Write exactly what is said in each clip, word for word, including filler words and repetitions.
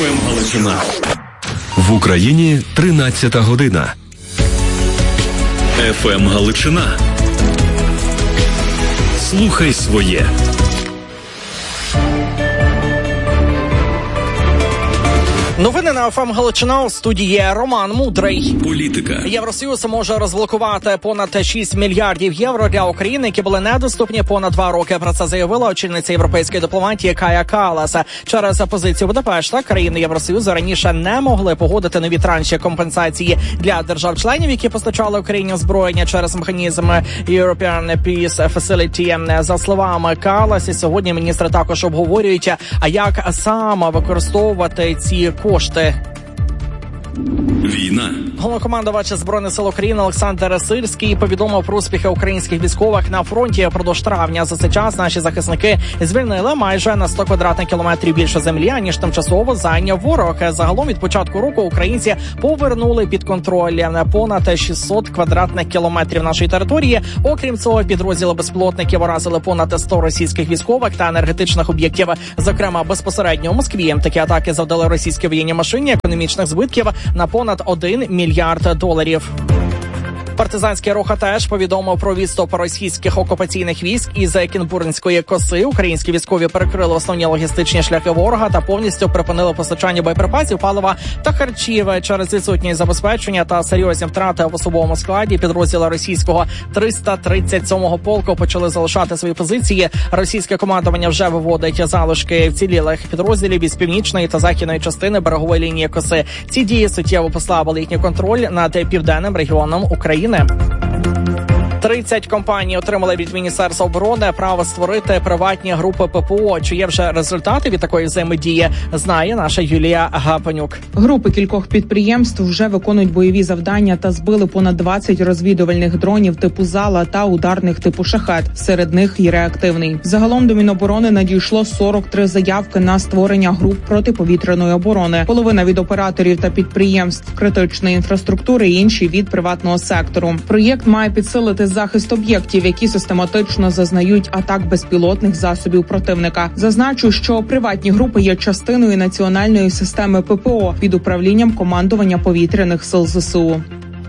еф ем Галичина. В Україні тринадцята година. еф ем Галичина. Слухай своє. Новини на еф ем Галичина. У студії Роман Мудрий. Політика. Євросоюз може розблокувати понад шість мільярдів євро для України, які були недоступні понад два роки. Про це заявила очільниця європейської дипломатії Кая Каллас. Через позицію Будапешта країни Євросоюзу раніше не могли погодити нові транші компенсації для держав-членів, які постачали Україні озброєння через механізм European Peace Facility. За словами Каллас, сьогодні міністри також обговорюють, а як саме використовувати ці кошти. Війна. Головнокомандувач Збройних сил України Олександр Сирський повідомив про успіхи українських військових на фронті впродовж травня. За цей час наші захисники звільнили майже на сто квадратних кілометрів більше землі, аніж тимчасово зайняв ворог. Загалом від початку року українці повернули під контроль понад шістсот квадратних кілометрів нашої території. Окрім цього, підрозділи безпілотників уразили понад сто російських військових та енергетичних об'єктів, зокрема безпосередньо у Москві. Такі атаки завдали російській воєнній машині економічних збитків на понад один мільярд доларів. Партизанський рух теж повідомив про відступ російських окупаційних військ із Кінбурнської коси. Українські військові перекрили основні логістичні шляхи ворога та повністю припинили постачання боєприпасів, палива та харчів. Через відсутність забезпечення та серйозні втрати в особовому складі підрозділи російського триста тридцять сьомого полку почали залишати свої позиції. Російське командування вже виводить залишки вцілілих підрозділів із північної та західної частини берегової лінії коси. Ці дії суттєво послабили їхній контроль над південним регіоном України. тридцять компаній отримали від Міністерства оборони право створити приватні групи ППО. Чи є вже результати від такої взаємодії, знає наша Юлія Гапонюк. Групи кількох підприємств вже виконують бойові завдання та збили понад двадцять розвідувальних дронів типу «Зала» та ударних типу «Шахет». Серед них є реактивний. Загалом до Міноборони надійшло сорок три заявки на створення груп протиповітряної оборони. Половина від операторів та підприємств критичної інфраструктури, інші від приватного сектору. Проєкт має підсилити захист об'єктів, які систематично зазнають атак безпілотних засобів противника. Зазначу, що приватні групи є частиною національної системи ППО під управлінням командування повітряних сил ЗСУ.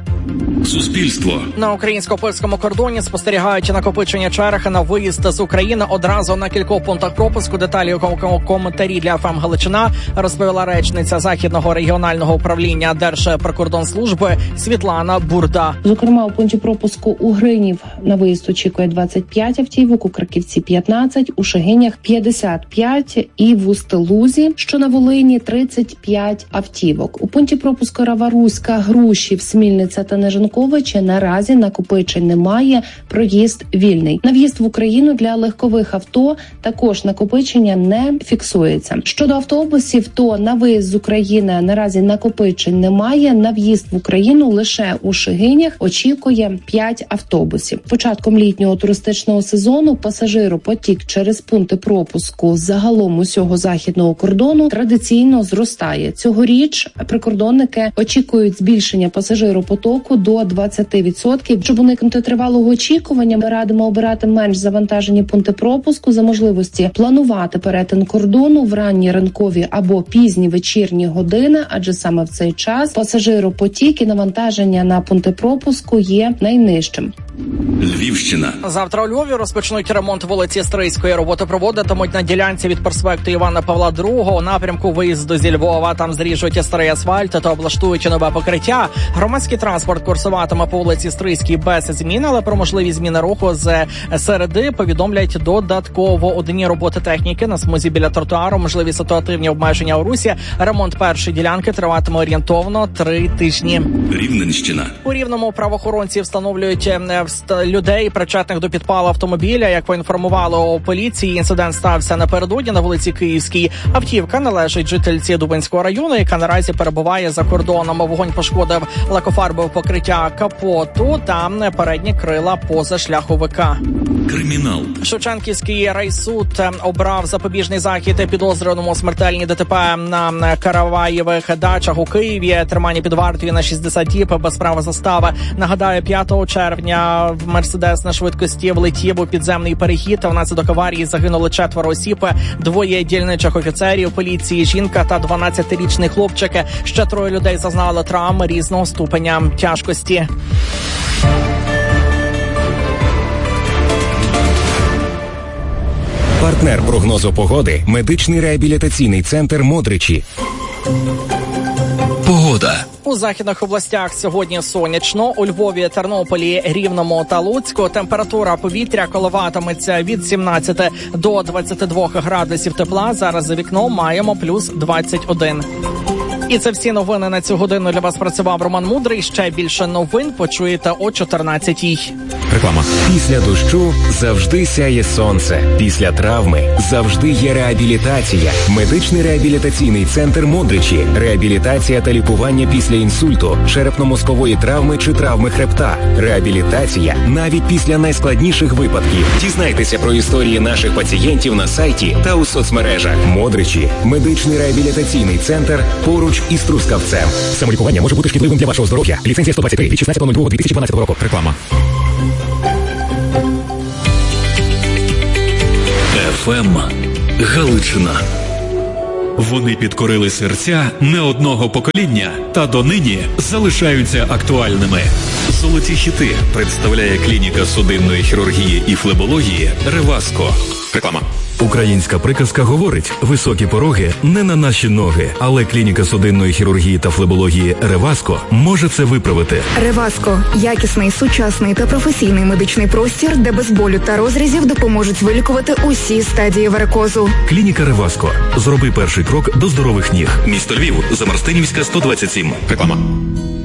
Суспільство. На українсько-польському кордоні спостерігають накопичення черг на виїзд з України одразу на кількох пунктах пропуску. Деталі у коментарі для еф ем Галичина розповіла речниця Західного регіонального управління Держприкордонслужби Світлана Бурда. Зокрема, у пункті пропуску у Гринів на виїзд очікує двадцять п'ять автівок, у Краківці п'ятнадцять, у Шегинях п'ятдесят п'ять і в Устилузі, що на Волині, тридцять п'ять автівок. У пункті пропуску Раваруська, Грушів, Смільниця та Нежанковича наразі накопичень немає, проїзд вільний. На в'їзд в Україну для легкових авто також накопичення не фіксується. Щодо автобусів, то на виїзд з України наразі накопичень немає, на в'їзд в Україну лише у Шегинях очікує п'ять автобусів. Початком літнього туристичного сезону пасажиропотік через пункти пропуску загалом усього західного кордону традиційно зростає. Цьогоріч прикордонники очікують збільшення пасажиропотоку до двадцять відсотків. Щоб уникнути тривалого очікування, ми радимо обирати менш завантажені пункти пропуску, за можливості планувати перетин кордону в ранні ранкові або пізні вечірні години, адже саме в цей час пасажиропотік і навантаження на пункти пропуску є найнижчим. Львівщина. Завтра у Львові розпочнуть ремонт вулиці Стрийської. Роботи проводитимуть на ділянці від проспекту Івана Павла другого у напрямку виїзду зі Львова. Там зріжуть старий асфальт та облаштують нове покриття. Громадський транспорт курсуватиме по вулиці Стрийській без змін, але про можливі зміни руху з середи повідомлять додатково. Одні роботи техніки на смузі біля тротуару, можливі ситуативні обмеження у русі. Ремонт першої ділянки триватиме орієнтовно три тижні. Рівненщина. У Рівному правоохоронці встановлюють людей, причетних до підпалу автомобіля. Як поінформували у поліції, інцидент стався напередодні на вулиці Київській. Автівка належить жительці Дубенського району, яка наразі перебуває за кордоном. Вогонь пошкодив лакофарбове покриття капоту та передні крила позашляховика. Кримінал. Шевченківський райсуд обрав запобіжний захід підозрюваному у смертельній ДТП на Караваєвих дачах у Києві. Тримання під вартою на шістдесят діб без права застави. Нагадаю, п'ятого червня в Мерседес на швидкості влетів у підземний перехід. Внаслідок аварії загинули четверо осіб, двоє дільничих офіцерів поліції, жінка та дванадцятирічний хлопчик. Ще троє людей зазнали травм різного ступеня тяжкості. Партнер прогнозу погоди – медичний реабілітаційний центр «Модричі». Погода. У західних областях сьогодні сонячно. У Львові, Тернополі, Рівному та Луцьку температура повітря коливатиметься від сімнадцяти до двадцяти двох градусів тепла. Зараз за вікном маємо плюс двадцять один. І це всі новини на цю годину. Для вас працював Роман Мудрий. Ще більше новин почуєте о чотирнадцятій. Реклама. Після дощу завжди сяє сонце. Після травми завжди є реабілітація. Медичний реабілітаційний центр «Модричі». Реабілітація та лікування після інсульту, черепно-мозкової травми чи травми хребта. Реабілітація навіть після найскладніших випадків. Дізнайтеся про історії наших пацієнтів на сайті та у соцмережах. «Модричі» – медичний реабілітаційний центр поруч із Трускавцем. Самолікування може бути шкідливим для вашого здоров'я. Ліцензія сто двадцять три від шістнадцятого лютого дві тисячі дванадцятого року. Реклама. еф ем Галичина. Вони підкорили серця не одного покоління та донині залишаються актуальними. Золоті хіти представляє клініка судинної хірургії і флебології «Реваско». Реклама. Українська приказка говорить: високі пороги не на наші ноги, але клініка судинної хірургії та флебології «Реваско» може це виправити. «Реваско» – якісний, сучасний та професійний медичний простір, де без болю та розрізів допоможуть вилікувати усі стадії варикозу. Клініка «Реваско». Зроби перший крок до здорових ніг. Місто Львів, Замарстинівська, сто двадцять сім. Реклама.